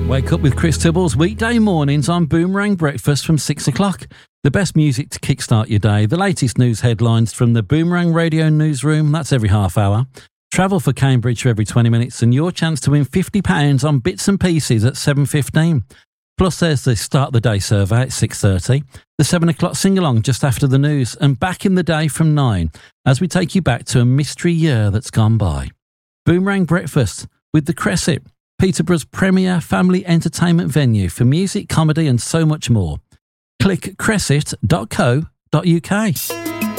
Wake up with Chris Tibbles weekday mornings on Boomerang Breakfast from 6 o'clock. The best music to kickstart your day, the latest news headlines from the Boomerang Radio newsroom, that's every half hour. Travel for Cambridge for every 20 minutes and your chance to win £50 on bits and pieces at 7:15. Plus there's the Start the Day survey at 6:30, the 7 o'clock sing-along just after the news, and Back in the Day from 9 as we take you back to a mystery year that's gone by. Boomerang Breakfast with the Crescit, Peterborough's premier family entertainment venue for music, comedy and so much more. Click crescit.co.uk.